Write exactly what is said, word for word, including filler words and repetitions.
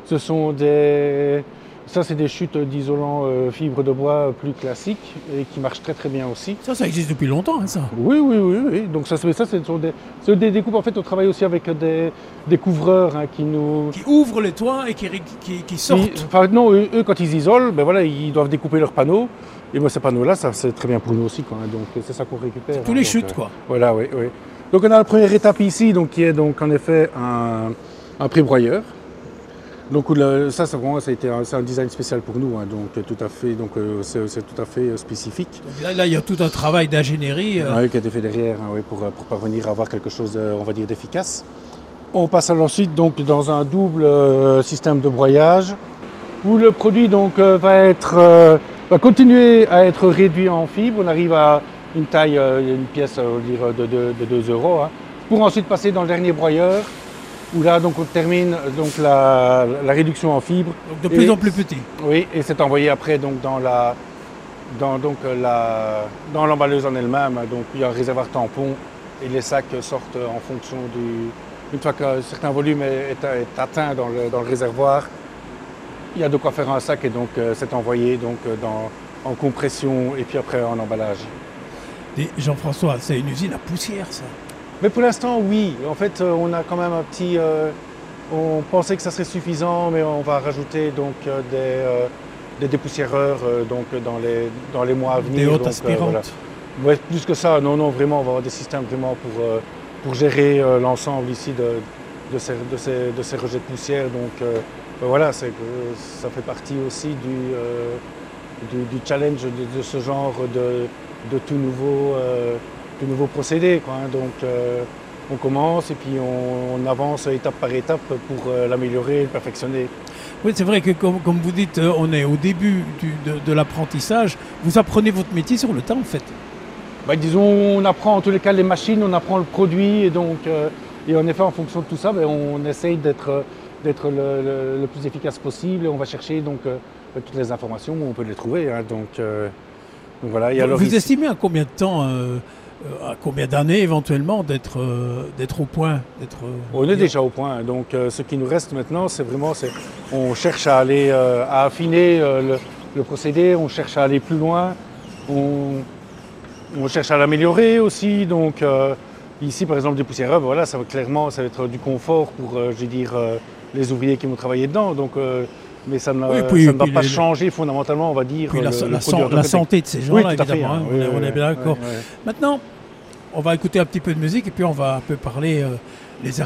Ce sont des... Ça, c'est des chutes d'isolant euh, fibre de bois plus classiques et qui marchent très très bien aussi. Ça, ça existe depuis longtemps, hein, ça. Oui, oui, oui, oui. Donc ça, ça c'est des, c'est des découpes. En fait, on travaille aussi avec des, des couvreurs hein, qui nous... Qui ouvrent les toits et qui, qui, qui sortent. Qui, enfin, non, eux, eux, quand ils isolent, ben voilà, ils doivent découper leurs panneaux. Et moi, ces panneaux-là, ça c'est très bien pour nous aussi. Quoi, hein. Donc c'est ça qu'on récupère. C'est tous hein, les donc, chutes, euh, quoi. Voilà, oui, oui. Donc on a la première étape ici, donc, qui est donc en effet un, un prébroyeur. Donc le, ça, c'est vraiment, ça a été un, c'est un design spécial pour nous, hein, donc tout à fait, donc euh, c'est, c'est tout à fait euh, spécifique. Donc là, là, il y a tout un travail d'ingénierie. Euh... Oui, qui a été fait derrière, hein, oui, pour, pour parvenir à avoir quelque chose, de, on va dire, d'efficace. On passe ensuite donc dans un double euh, système de broyage où le produit donc euh, va être, euh, va continuer à être réduit en fibres. On arrive à une taille, euh, une pièce, on va dire, de, de, de deux euros, hein, pour ensuite passer dans le dernier broyeur. Où là donc on termine donc la, la réduction en fibres. Donc de plus et, en plus petit. Oui, et c'est envoyé après donc dans la dans donc la dans l'emballeuse en elle-même. Donc il y a un réservoir tampon et les sacs sortent en fonction du. Une fois qu'un certain volume est, est, est atteint dans le, dans le réservoir, il y a de quoi faire un sac et donc euh, c'est envoyé donc dans en compression et puis après en emballage. Et Jean-François, c'est une usine à poussière, ça. Mais pour l'instant, oui. En fait, euh, on a quand même un petit... Euh, on pensait que ça serait suffisant, mais on va rajouter donc euh, des, euh, des dépoussiéreurs euh, donc, dans, les, dans les mois à venir. Des hautes donc, aspirantes. Euh, voilà. Ouais, plus que ça, non, non, vraiment, on va avoir des systèmes vraiment pour, euh, pour gérer euh, l'ensemble ici de, de, ces, de, ces, de ces rejets de poussière. Donc euh, ben voilà, c'est, euh, ça fait partie aussi du, euh, du, du challenge de, de ce genre de, de tout nouveau... Euh, de nouveaux procédés. Quoi, hein. Donc euh, on commence et puis on, on avance étape par étape pour euh, l'améliorer et le perfectionner. Oui, c'est vrai que comme, comme vous dites, on est au début du, de, de l'apprentissage. Vous apprenez votre métier sur le tas en fait. Bah, disons, on apprend en tous les cas les machines, on apprend le produit et donc euh, et en effet en fonction de tout ça, bah, on essaye d'être, d'être le, le, le plus efficace possible et on va chercher donc euh, toutes les informations où on peut les trouver. Hein. Donc, euh, donc voilà. Et alors, vous ici... estimez à combien de temps euh, à combien d'années éventuellement d'être, euh, d'être au point d'être, euh, On est déjà au point, donc euh, ce qui nous reste maintenant, c'est vraiment, c'est, on cherche à aller, euh, à affiner euh, le, le procédé, on cherche à aller plus loin, on, on cherche à l'améliorer aussi, donc euh, ici par exemple des poussiéreurs, voilà, ça va clairement, ça va être du confort pour, euh, je veux dire, euh, les ouvriers qui vont travailler dedans, donc, euh, mais ça, ne, oui, puis, ça ne va pas les, changer fondamentalement, on va dire. Puis le, la, le la, produit la santé de ces gens-là, oui, évidemment, hein, oui, on, oui, on est bien d'accord. Oui, oui. Maintenant, on va écouter un petit peu de musique et puis on va un peu parler euh, les